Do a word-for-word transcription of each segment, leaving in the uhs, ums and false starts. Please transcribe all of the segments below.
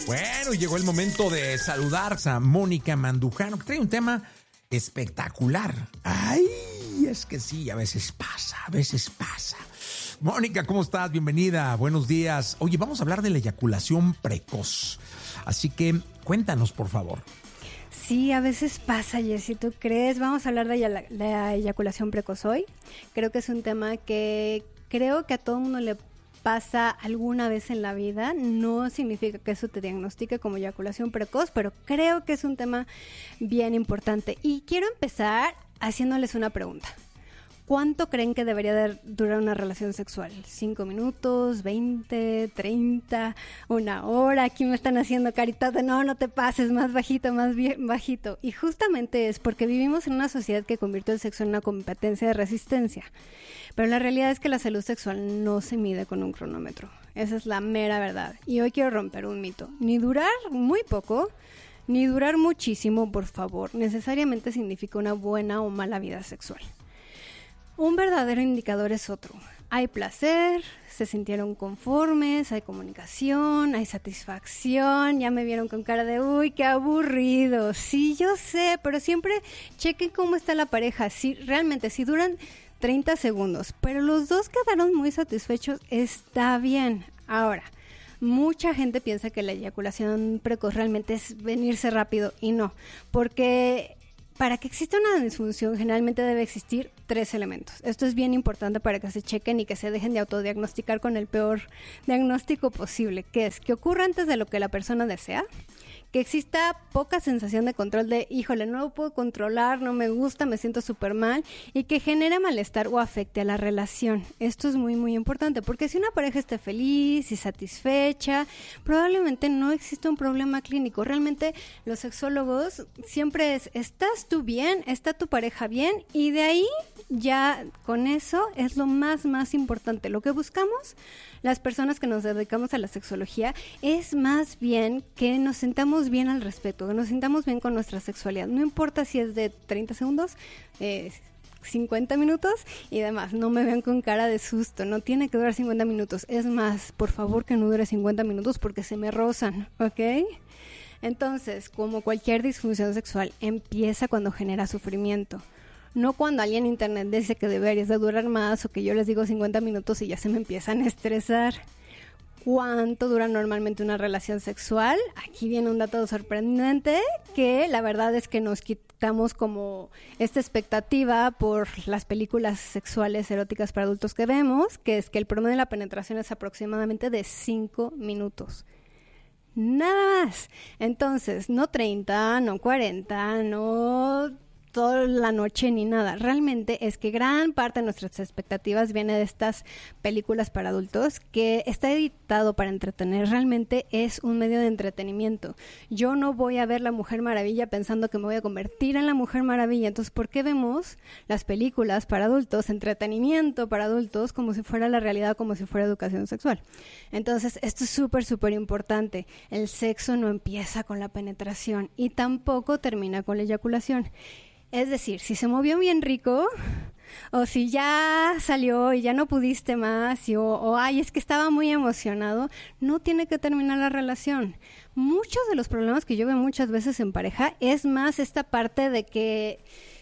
Bueno, llegó el momento de saludar a Mónica Mandujano, que trae un tema espectacular. Ay, es que sí, a veces pasa, a veces pasa. Mónica, ¿cómo estás? Bienvenida, buenos días. Oye, vamos a hablar de la eyaculación precoz. Así que cuéntanos, por favor. Sí, a veces pasa, Jessy, ¿tú crees? Vamos a hablar de la, la eyaculación precoz hoy. Creo que es un tema que creo que a todo el mundo le pasa alguna vez en la vida. No significa que eso te diagnostique como eyaculación precoz, pero creo que es un tema bien importante. Y quiero empezar haciéndoles una pregunta. ¿Cuánto creen que debería de durar una relación sexual? ¿Cinco minutos? ¿veinte? ¿treinta? ¿Una hora? Aquí me están haciendo caritas de no, no te pases, más bajito, más bien bajito. Y justamente es porque vivimos en una sociedad que convirtió el sexo en una competencia de resistencia. Pero la realidad es que la salud sexual no se mide con un cronómetro. Esa es la mera verdad. Y hoy quiero romper un mito. Ni durar muy poco, ni durar muchísimo, por favor, necesariamente significa una buena o mala vida sexual. Un verdadero indicador es otro. Hay placer, se sintieron conformes, hay comunicación, hay satisfacción. Ya me vieron con cara de, uy, qué aburrido. Sí, yo sé, pero siempre chequen cómo está la pareja. Si realmente, si duran treinta segundos, pero los dos quedaron muy satisfechos, está bien. Ahora, mucha gente piensa que la eyaculación precoz realmente es venirse rápido y no, porque para que exista una disfunción generalmente debe existir tres elementos. Esto es bien importante para que se chequen y que se dejen de autodiagnosticar con el peor diagnóstico posible, que es que ocurra antes de lo que la persona desea, que exista poca sensación de control de, híjole, no lo puedo controlar, no me gusta, me siento súper mal, y que genere malestar o afecte a la relación. Esto es muy, muy importante, porque si una pareja está feliz y satisfecha, probablemente no existe un problema clínico. Realmente los sexólogos siempre es, ¿estás tú bien? ¿Está tu pareja bien? Y de ahí ya con eso es lo más, más importante. Lo que buscamos las personas que nos dedicamos a la sexología es más bien que nos sintamos bien al respecto, que nos sintamos bien con nuestra sexualidad. No importa si es de treinta segundos, eh, cincuenta minutos y demás. No me vean con cara de susto, no tiene que durar cincuenta minutos. Es más, por favor que no dure cincuenta minutos porque se me rozan, ¿ok? Entonces, como cualquier disfunción sexual, empieza cuando genera sufrimiento. No cuando alguien en internet dice que deberías de durar más o que yo les digo cincuenta minutos y ya se me empiezan a estresar. ¿Cuánto dura normalmente una relación sexual? Aquí viene un dato sorprendente que la verdad es que nos quitamos como esta expectativa por las películas sexuales eróticas para adultos que vemos, que es que el promedio de la penetración es aproximadamente de cinco minutos. Nada más. Entonces, no treinta, no cuarenta, no toda la noche ni nada. Realmente es que gran parte de nuestras expectativas viene de estas películas para adultos, que está editado para entretener. Realmente es un medio de entretenimiento. Yo no voy a ver La Mujer Maravilla pensando que me voy a convertir en la Mujer Maravilla. Entonces, ¿por qué vemos las películas para adultos, entretenimiento para adultos, como si fuera la realidad, como si fuera educación sexual? Entonces, esto es súper, súper importante. El sexo no empieza con la penetración y tampoco termina con la eyaculación. Es decir, si se movió bien rico, o si ya salió y ya no pudiste más, y, o, o ay, es que estaba muy emocionado, no tiene que terminar la relación. Muchos de los problemas que yo veo muchas veces en pareja es más esta parte de que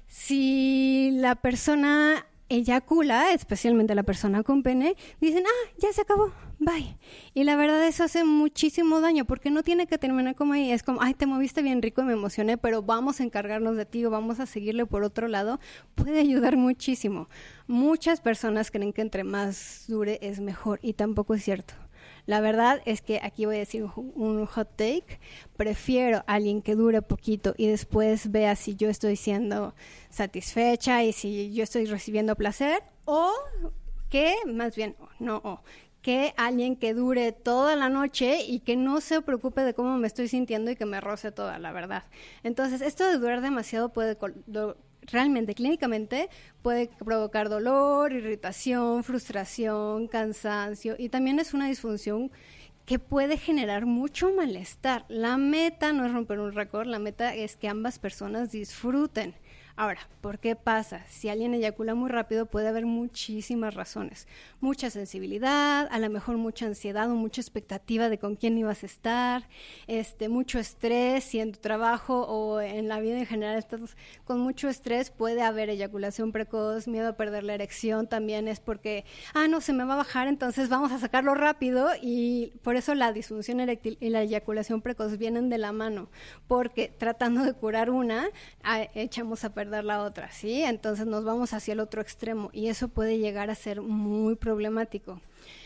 si la persona eyacula, especialmente la persona con pene, dicen, ah, ya se acabó, bye. Y la verdad eso hace muchísimo daño, porque no tiene que terminar como ahí, es como, ay, te moviste bien rico y me emocioné, pero vamos a encargarnos de ti o vamos a seguirle por otro lado. Puede ayudar muchísimo. Muchas personas creen que entre más dure es mejor, y tampoco es cierto. La verdad es que aquí voy a decir un hot take. Prefiero a alguien que dure poquito y después vea si yo estoy siendo satisfecha y si yo estoy recibiendo placer, o que, más bien, no, o, que alguien que dure toda la noche y que no se preocupe de cómo me estoy sintiendo y que me roce toda, la verdad. Entonces, esto de durar demasiado puede... Do, realmente, clínicamente, puede provocar dolor, irritación, frustración, cansancio, y también es una disfunción que puede generar mucho malestar. La meta no es romper un récord, la meta es que ambas personas disfruten. Ahora, ¿por qué pasa? Si alguien eyacula muy rápido puede haber muchísimas razones. Mucha sensibilidad, a lo mejor mucha ansiedad o mucha expectativa de con quién ibas a estar, este, mucho estrés, si en tu trabajo o en la vida en general estás con mucho estrés, puede haber eyaculación precoz, miedo a perder la erección también es porque, ah, no, se me va a bajar, entonces vamos a sacarlo rápido, y por eso la disfunción eréctil y la eyaculación precoz vienen de la mano, porque tratando de curar una, a, echamos a perder la otra, ¿sí? Entonces nos vamos hacia el otro extremo y eso puede llegar a ser muy problemático.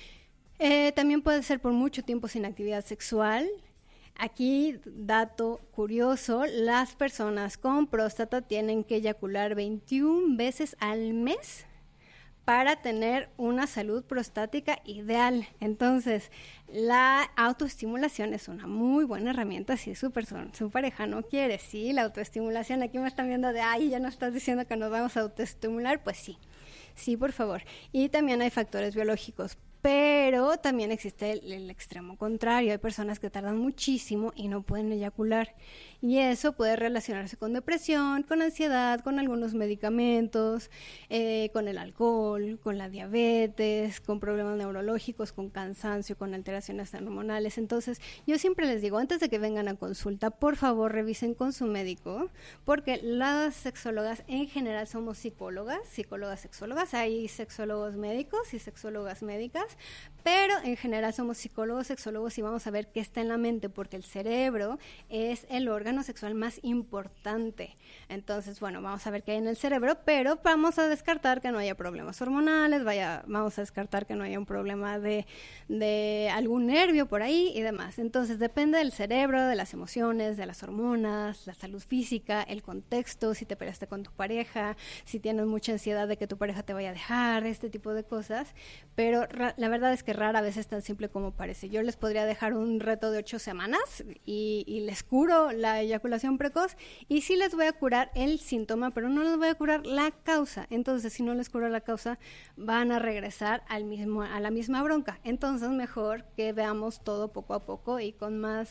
Eh, también puede ser por mucho tiempo sin actividad sexual. Aquí, dato curioso, las personas con próstata tienen que eyacular veintiuna veces al mes para tener una salud prostática ideal. Entonces, la autoestimulación es una muy buena herramienta si su persona, su pareja no quiere. Sí, la autoestimulación, aquí me están viendo de, ay, ya no estás diciendo que nos vamos a autoestimular. Pues sí, sí, por favor. Y también hay factores biológicos, pero también existe el, el extremo contrario. Hay personas que tardan muchísimo y no pueden eyacular. Y eso puede relacionarse con depresión, con ansiedad, con algunos medicamentos, eh, con el alcohol, con la diabetes, con problemas neurológicos, con cansancio, con alteraciones hormonales. Entonces, yo siempre les digo, antes de que vengan a consulta, por favor revisen con su médico, porque las sexólogas en general somos psicólogas, psicólogas sexólogas, hay sexólogos médicos y sexólogas médicas, pero en general somos psicólogos, sexólogos y vamos a ver qué está en la mente, porque el cerebro es el órgano sexual más importante. Entonces, bueno, vamos a ver qué hay en el cerebro, pero vamos a descartar que no haya problemas hormonales, vaya, vamos a descartar que no haya un problema de, de algún nervio por ahí y demás. Entonces, depende del cerebro, de las emociones, de las hormonas, la salud física, el contexto, si te peleaste con tu pareja, si tienes mucha ansiedad de que tu pareja te vaya a dejar, este tipo de cosas, pero ra- la verdad es que rara vez es tan simple como parece. Yo les podría dejar un reto de ocho semanas y, y les curo la eyaculación precoz y sí les voy a curar el síntoma, pero no les voy a curar la causa. Entonces, si no les curo la causa, van a regresar al mismo, a la misma bronca. Entonces, mejor que veamos todo poco a poco y con más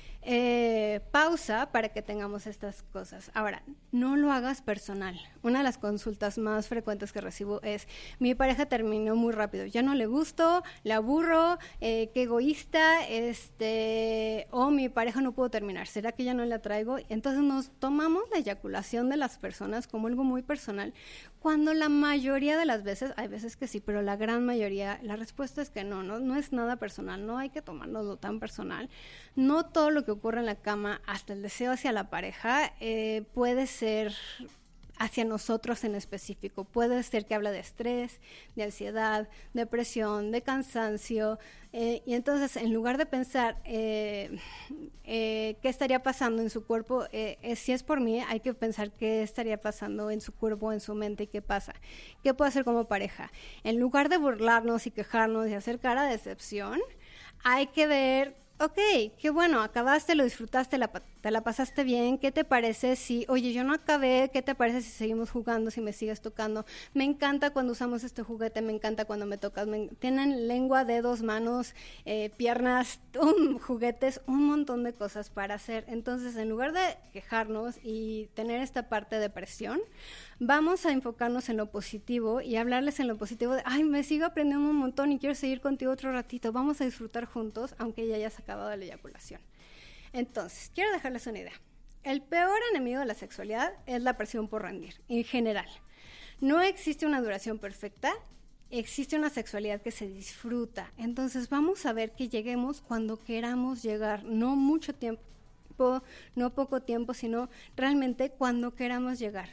Eh, pausa para que tengamos estas cosas. Ahora, no lo hagas personal. Una de las consultas más frecuentes que recibo es, mi pareja terminó muy rápido, ya no le gusto, le aburro, eh, qué egoísta, este, o mi pareja no pudo terminar, ¿será que ya no le atraigo? Entonces nos tomamos la eyaculación de las personas como algo muy personal, cuando la mayoría de las veces, hay veces que sí, pero la gran mayoría, la respuesta es que no, no, no es nada personal, no hay que tomárnoslo tan personal. No todo lo que ocurre en la cama, hasta el deseo hacia la pareja, eh, puede ser hacia nosotros en específico. Puede ser que habla de estrés, de ansiedad, depresión, de cansancio, eh, y entonces en lugar de pensar eh, eh, qué estaría pasando en su cuerpo, eh, eh, si es por mí, hay que pensar qué estaría pasando en su cuerpo, en su mente y qué pasa. ¿Qué puedo hacer como pareja? En lugar de burlarnos y quejarnos y hacer cara de decepción, hay que ver, ok, qué bueno, acabaste, lo disfrutaste, la, te la pasaste bien, ¿qué te parece si, oye, yo no acabé, qué te parece si seguimos jugando, si me sigues tocando? Me encanta cuando usamos este juguete, me encanta cuando me tocas, me, tienen lengua, dedos, manos, eh, piernas, um, juguetes, un montón de cosas para hacer. Entonces, en lugar de quejarnos y tener esta parte de presión, vamos a enfocarnos en lo positivo y hablarles en lo positivo de, ay, me sigo aprendiendo un montón y quiero seguir contigo otro ratito, vamos a disfrutar juntos, aunque ya hayas acabado la eyaculación. Entonces, quiero dejarles una idea. El peor enemigo de la sexualidad es la presión por rendir, en general. No existe una duración perfecta, existe una sexualidad que se disfruta. Entonces, vamos a ver que lleguemos cuando queramos llegar, no mucho tiempo, no poco tiempo, sino realmente cuando queramos llegar.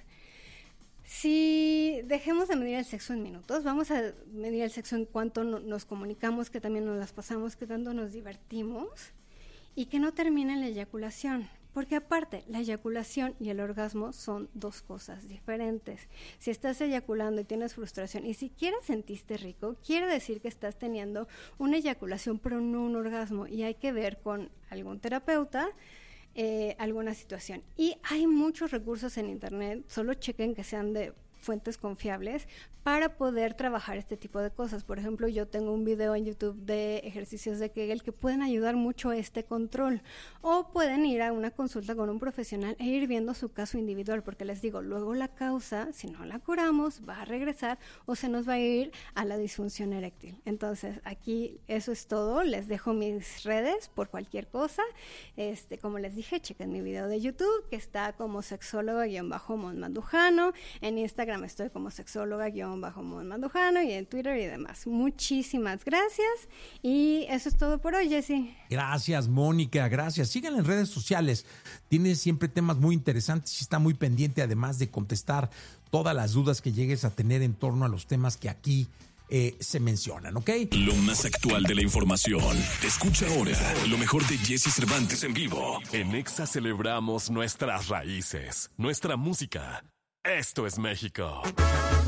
Si dejemos de medir el sexo en minutos, vamos a medir el sexo en cuanto no, nos comunicamos, que también nos las pasamos, que tanto nos divertimos y que no termine la eyaculación. Porque aparte, la eyaculación y el orgasmo son dos cosas diferentes. Si estás eyaculando y tienes frustración y si siquiera sentiste rico, quiere decir que estás teniendo una eyaculación pero no un orgasmo y hay que ver con algún terapeuta Eh, alguna situación. Y hay muchos recursos en internet, solo chequen que sean de fuentes confiables para poder trabajar este tipo de cosas. Por ejemplo, yo tengo un video en YouTube de ejercicios de Kegel que pueden ayudar mucho a este control, o pueden ir a una consulta con un profesional e ir viendo su caso individual, porque les digo, luego la causa, si no la curamos, va a regresar o se nos va a ir a la disfunción eréctil. Entonces, aquí eso es todo. Les dejo mis redes por cualquier cosa. Este, como les dije, chequen mi video de YouTube, que está como sexóloga-mon Mandujano. En Instagram estoy como sexóloga-mon Mandujano, y en Twitter y demás. Muchísimas gracias. Y eso es todo por hoy, Jessy. Gracias, Mónica, gracias. Síganla en redes sociales. Tiene siempre temas muy interesantes y está muy pendiente, además de contestar todas las dudas que llegues a tener en torno a los temas que aquí eh, se mencionan, ¿ok? Lo más actual de la información. Escucha ahora lo mejor de Jessy Cervantes en vivo. En Exa celebramos nuestras raíces, nuestra música. Esto es México.